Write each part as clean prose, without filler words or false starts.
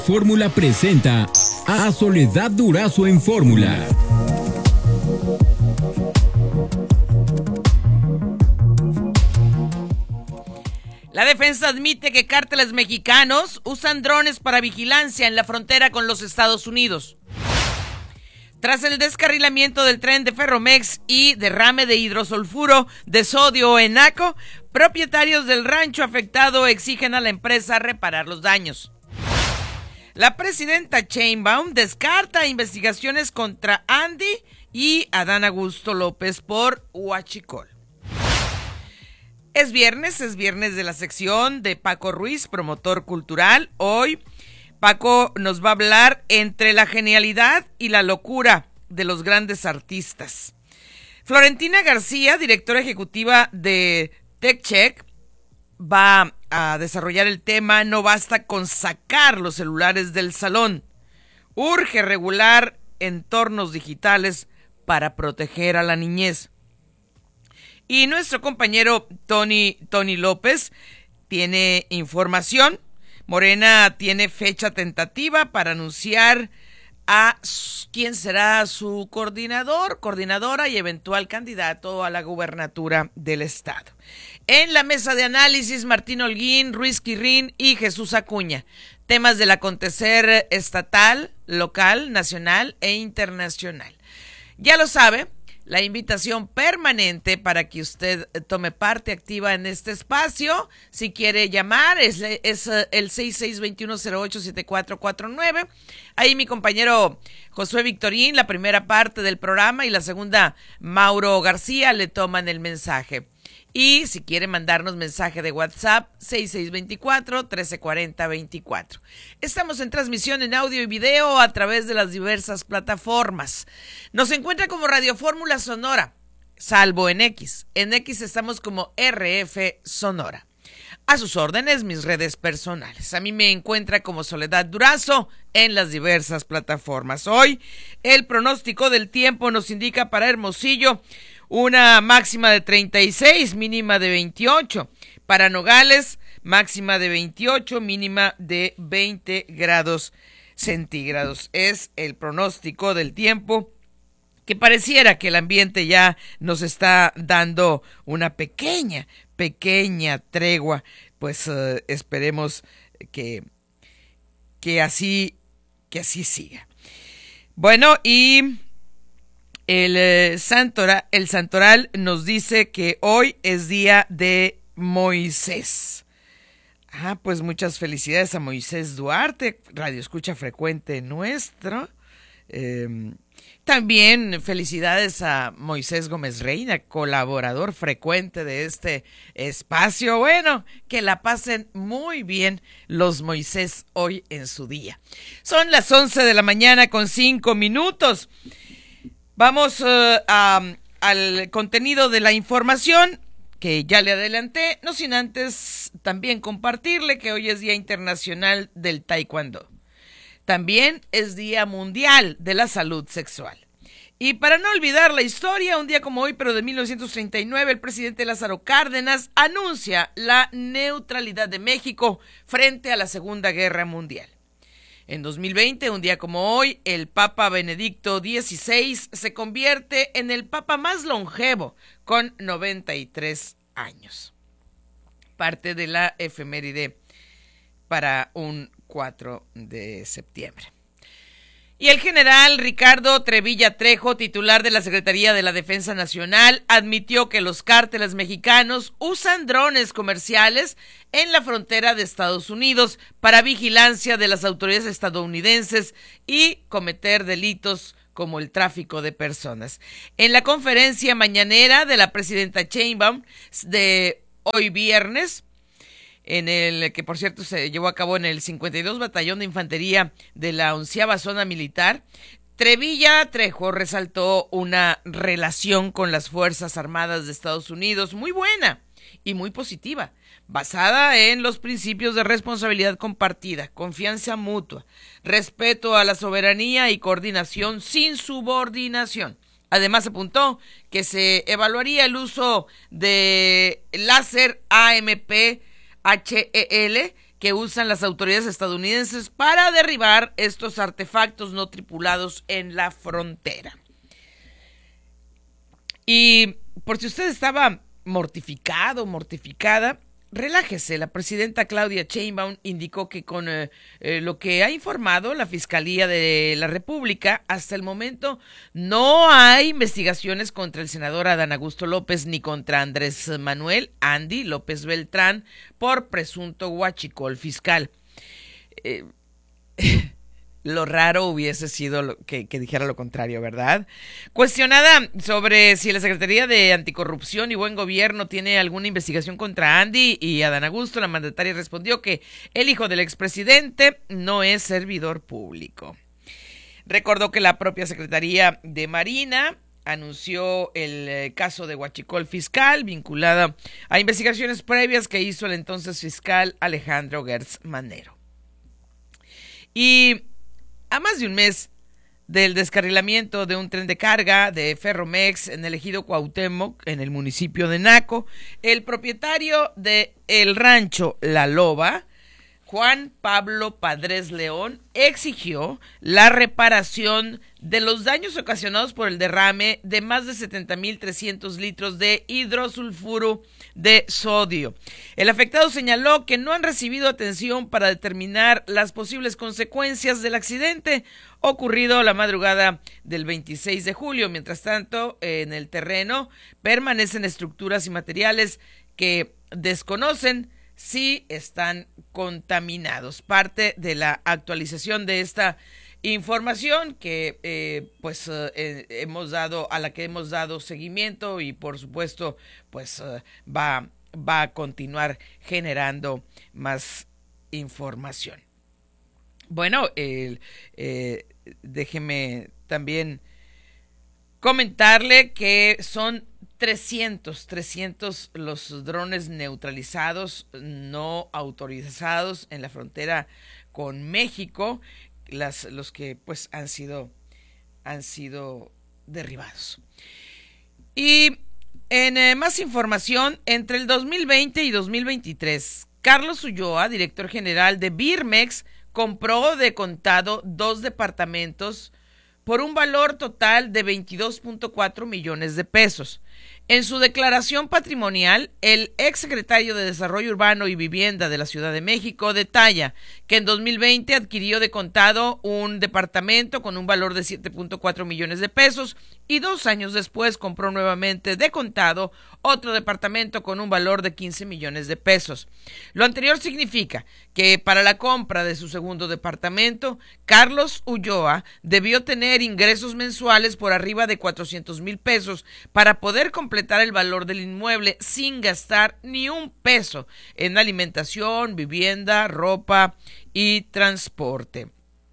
Fórmula presenta a Soledad Durazo en Fórmula. La defensa admite que cárteles mexicanos usan drones para vigilancia en la frontera con los Estados Unidos. Tras el descarrilamiento del tren de Ferromex y derrame de hidrosulfuro de sodio en Naco, propietarios del rancho afectado exigen a la empresa reparar los daños. La presidenta Sheinbaum descarta investigaciones contra Andy y Adán Augusto López por huachicol. Es viernes de la sección de Paco Ruiz, promotor cultural. Hoy Paco nos va a hablar entre la genialidad y la locura de los grandes artistas. Florentina García, directora ejecutiva de TechCheck, va a desarrollar el tema "No basta con sacar los celulares del salón. Urge regular entornos digitales para proteger a la niñez". Y nuestro compañero Tony López tiene información. Morena tiene fecha tentativa para anunciar a quién será su coordinadora y eventual candidato a la gubernatura del estado. En la mesa de análisis, Martín Holguín, Ruiz Quirrín y Jesús Acuña. Temas del acontecer estatal, local, nacional e internacional. Ya lo sabe, la invitación permanente para que usted tome parte activa en este espacio. Si quiere llamar, es el 6621087449. Ahí mi compañero Josué Victorín, la primera parte del programa, y la segunda, Mauro García, le toman el mensaje. Y si quiere mandarnos mensaje de WhatsApp, 6624-1340-24. Estamos en transmisión en audio y video a través de las diversas plataformas. Nos encuentra como Radio Fórmula Sonora, salvo en X. En X estamos como RF Sonora. A sus órdenes, mis redes personales. A mí me encuentra como Soledad Durazo en las diversas plataformas. Hoy, el pronóstico del tiempo nos indica para Hermosillo una máxima de 36, mínima de 28. Para Nogales, máxima de 28, mínima de 20 grados centígrados. Es el pronóstico del tiempo, que pareciera que el ambiente ya nos está dando una pequeña tregua. Pues esperemos que así siga. Bueno, y el santoral nos dice que hoy es día de Moisés. Pues muchas felicidades a Moisés Duarte, radioescucha frecuente nuestro. También felicidades a Moisés Gómez Reina, colaborador frecuente de este espacio. Bueno, que la pasen muy bien los Moisés hoy en su día. Son las 11 de la mañana con 5 minutos. Vamos al contenido de la información que ya le adelanté, no sin antes también compartirle que hoy es Día Internacional del Taekwondo. También es Día Mundial de la Salud Sexual. Y para no olvidar la historia, un día como hoy, pero de 1939, el presidente Lázaro Cárdenas anuncia la neutralidad de México frente a la Segunda Guerra Mundial. En 2020, un día como hoy, el Papa Benedicto XVI se convierte en el Papa más longevo, con 93 años. Parte de la efeméride para un 4 de septiembre. Y el general Ricardo Trevilla Trejo, titular de la Secretaría de la Defensa Nacional, admitió que los cárteles mexicanos usan drones comerciales en la frontera de Estados Unidos para vigilancia de las autoridades estadounidenses y cometer delitos como el tráfico de personas. En la conferencia mañanera de la presidenta Sheinbaum de hoy viernes, en el que por cierto se llevó a cabo en el 52 Batallón de Infantería de la 11ª Zona Militar, Trevilla Trejo resaltó una relación con las Fuerzas Armadas de Estados Unidos muy buena y muy positiva, basada en los principios de responsabilidad compartida, confianza mutua, respeto a la soberanía y coordinación sin subordinación. Además apuntó que se evaluaría el uso de láser AMP HEL que usan las autoridades estadounidenses para derribar estos artefactos no tripulados en la frontera. Y por si usted estaba mortificada, relájese. La presidenta Claudia Sheinbaum indicó que con lo que ha informado la Fiscalía de la República, hasta el momento no hay investigaciones contra el senador Adán Augusto López ni contra Andrés Manuel Andy López Beltrán por presunto huachicol fiscal. Lo raro hubiese sido que dijera lo contrario, ¿verdad? Cuestionada sobre si la Secretaría de Anticorrupción y Buen Gobierno tiene alguna investigación contra Andy y Adán Augusto, la mandataria respondió que el hijo del expresidente no es servidor público. Recordó que la propia Secretaría de Marina anunció el caso de huachicol fiscal vinculada a investigaciones previas que hizo el entonces fiscal Alejandro Gertz Manero. Y a más de un mes del descarrilamiento de un tren de carga de Ferromex en el ejido Cuauhtémoc, en el municipio de Naco, el propietario de el rancho La Loba, Juan Pablo Padres León, exigió la reparación de los daños ocasionados por el derrame de más de 70,300 litros de hidrosulfuro de sodio. El afectado señaló que no han recibido atención para determinar las posibles consecuencias del accidente ocurrido la madrugada del 26 de julio. Mientras tanto, en el terreno permanecen estructuras y materiales que desconocen si están contaminados. Parte de la actualización de esta información que hemos dado, a la que hemos dado seguimiento, y por supuesto va a continuar generando más información. Bueno, déjeme también comentarle que son 300 los drones neutralizados no autorizados en la frontera con México, los que pues han sido derribados. Y en más información, entre el 2020 y 2023, Carlos Ulloa, director general de Birmex, compró de contado 2 departamentos por un valor total de 22.4 millones de pesos. En su declaración patrimonial, el exsecretario de Desarrollo Urbano y Vivienda de la Ciudad de México detalla que en 2020 adquirió de contado un departamento con un valor de 7.4 millones de pesos y 2 años después compró nuevamente de contado otro departamento con un valor de 15 millones de pesos. Lo anterior significa que para la compra de su segundo departamento, Carlos Ulloa debió tener ingresos mensuales por arriba de 400,000 pesos para poder completar el valor del inmueble sin gastar ni un peso en alimentación, vivienda, ropa y transporte.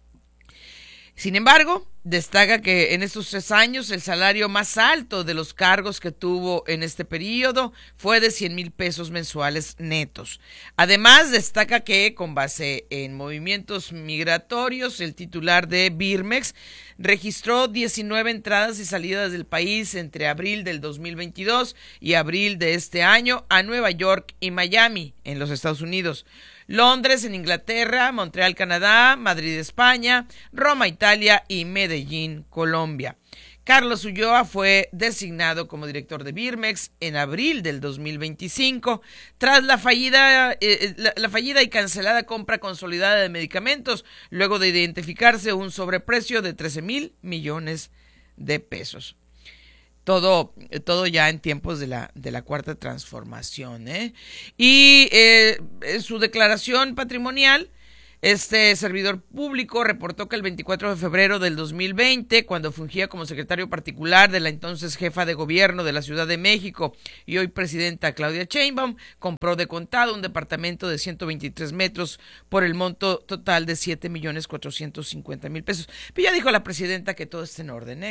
Sin embargo, destaca que en estos 3 años el salario más alto de los cargos que tuvo en este periodo fue de 100,000 pesos mensuales netos. Además, destaca que con base en movimientos migratorios, el titular de Birmex registró 19 entradas y salidas del país entre abril del 2022 y abril de este año a Nueva York y Miami, en los Estados Unidos. Londres en Inglaterra, Montreal, Canadá, Madrid, España, Roma, Italia y Medellín, Colombia. Carlos Ulloa fue designado como director de Birmex en abril del 2025 tras la fallida y cancelada compra consolidada de medicamentos, luego de identificarse un sobreprecio de 13,000 millones de pesos. Todo ya en tiempos de la cuarta transformación, Y en su declaración patrimonial, este servidor público reportó que el 24 de febrero del 2020, cuando fungía como secretario particular de la entonces jefa de gobierno de la Ciudad de México y hoy presidenta Claudia Sheinbaum, compró de contado un departamento de 123 metros por el monto total de 7,450,000 pesos. Pero ya dijo la presidenta que todo está en orden,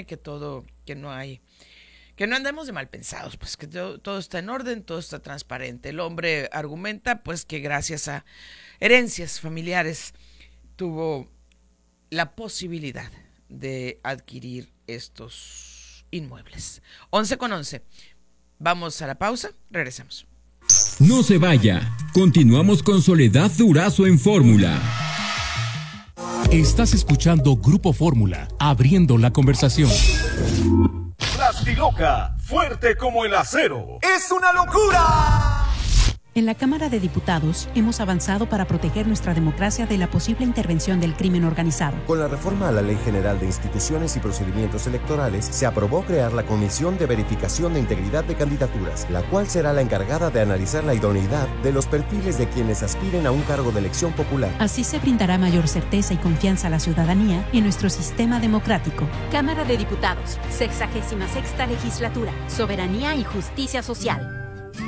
que no andemos de mal pensados, pues que todo está en orden, todo está transparente. El hombre argumenta pues que gracias a herencias familiares tuvo la posibilidad de adquirir estos inmuebles. 11:11. Vamos a la pausa, regresamos. No se vaya. Continuamos con Soledad Durazo en Fórmula. Estás escuchando Grupo Fórmula, abriendo la conversación. Plastiloca, fuerte como el acero. ¡Es una locura! En la Cámara de Diputados hemos avanzado para proteger nuestra democracia de la posible intervención del crimen organizado. Con la reforma a la Ley General de Instituciones y Procedimientos Electorales, se aprobó crear la Comisión de Verificación de Integridad de Candidaturas, la cual será la encargada de analizar la idoneidad de los perfiles de quienes aspiren a un cargo de elección popular. Así se brindará mayor certeza y confianza a la ciudadanía en nuestro sistema democrático. Cámara de Diputados, 66ª Legislatura, Soberanía y Justicia Social.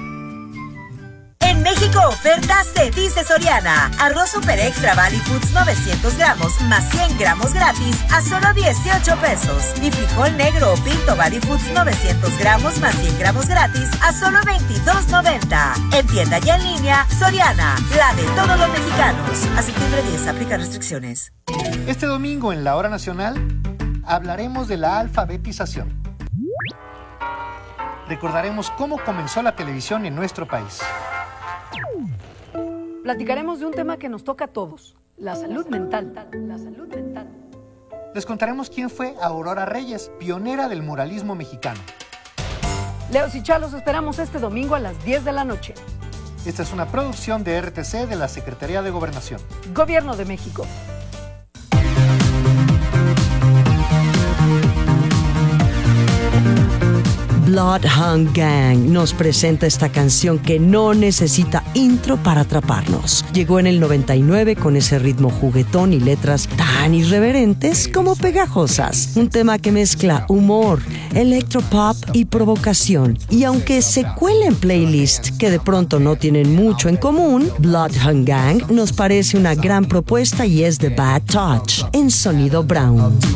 En México oferta se dice Soriana. Arroz Super Extra Valley Foods 900 gramos más 100 gramos gratis a solo 18 pesos. Y frijol negro o pinto Valley Foods 900 gramos más 100 gramos gratis a solo 22.90. En tienda y en línea, Soriana, la de todos los mexicanos. A septiembre 10 aplica restricciones. Este domingo en la Hora Nacional hablaremos de la alfabetización. Recordaremos cómo comenzó la televisión en nuestro país. Platicaremos de un tema que nos toca a todos, la salud mental. Les contaremos quién fue Aurora Reyes, pionera del muralismo mexicano. Leos y Chalos esperamos este domingo a las 10 de la noche. Esta es una producción de RTC de la Secretaría de Gobernación. Gobierno de México. Bloodhound Gang nos presenta esta canción que no necesita intro para atraparnos. Llegó en el 99 con ese ritmo juguetón y letras tan irreverentes como pegajosas. Un tema que mezcla humor, electropop y provocación. Y aunque se cuela en playlists que de pronto no tienen mucho en común, Bloodhound Gang nos parece una gran propuesta y es The Bad Touch en Sonido Brown.